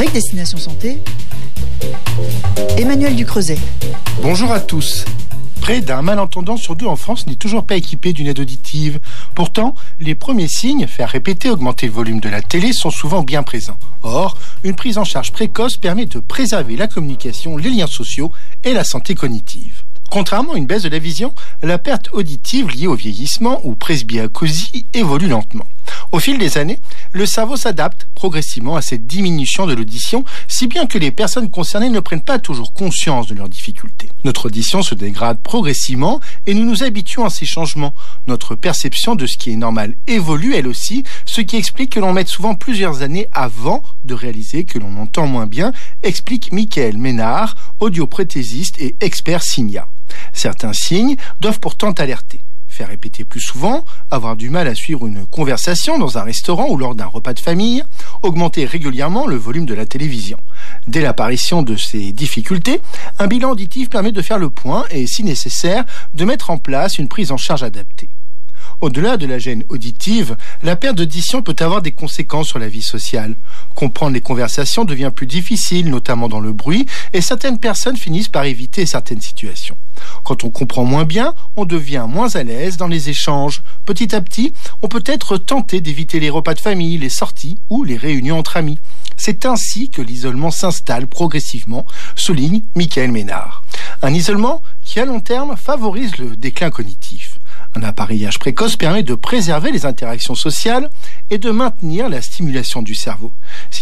Avec Destination Santé, Emmanuel Ducreuset. Bonjour à tous. Près d'un malentendant sur deux en France n'est toujours pas équipé d'une aide auditive. Pourtant, les premiers signes, faire répéter, augmenter le volume de la télé, sont souvent bien présents. Or, une prise en charge précoce permet de préserver la communication, les liens sociaux et la santé cognitive. Contrairement à une baisse de la vision, la perte auditive liée au vieillissement ou presbyacousie évolue lentement. Au fil des années, le cerveau s'adapte progressivement à cette diminution de l'audition, si bien que les personnes concernées ne prennent pas toujours conscience de leurs difficultés. Notre audition se dégrade progressivement et nous nous habituons à ces changements. Notre perception de ce qui est normal évolue elle aussi, ce qui explique que l'on mette souvent plusieurs années avant de réaliser que l'on entend moins bien, explique Michael Ménard, audioprothésiste et expert Signia. Certains signes doivent pourtant alerter. Faire répéter plus souvent, avoir du mal à suivre une conversation dans un restaurant ou lors d'un repas de famille, augmenter régulièrement le volume de la télévision. Dès l'apparition de ces difficultés, un bilan auditif permet de faire le point et, si nécessaire, de mettre en place une prise en charge adaptée. Au-delà de la gêne auditive, la perte d'audition peut avoir des conséquences sur la vie sociale. Comprendre les conversations devient plus difficile, notamment dans le bruit, et certaines personnes finissent par éviter certaines situations. Quand on comprend moins bien, on devient moins à l'aise dans les échanges. Petit à petit, on peut être tenté d'éviter les repas de famille, les sorties ou les réunions entre amis. C'est ainsi que l'isolement s'installe progressivement, souligne Michael Ménard. Un isolement qui, à long terme, favorise le déclin cognitif. Un appareillage précoce permet de préserver les interactions sociales et de maintenir la stimulation du cerveau.